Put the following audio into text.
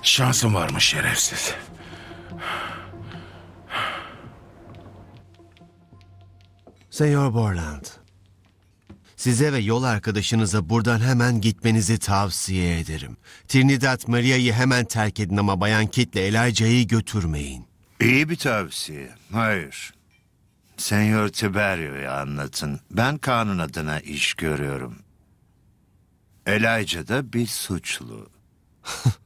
Şansım varmış şerefsiz. Senyor Borland, size ve yol arkadaşınıza buradan hemen gitmenizi tavsiye ederim. Trinidad Maria'yı hemen terk edin ama Bayan Kit'le Elijah'yı götürmeyin. İyi bir tavsiye. Hayır. Senyor Tiberio'ya anlatın. Ben kanun adına iş görüyorum. Elijah da bir suçlu.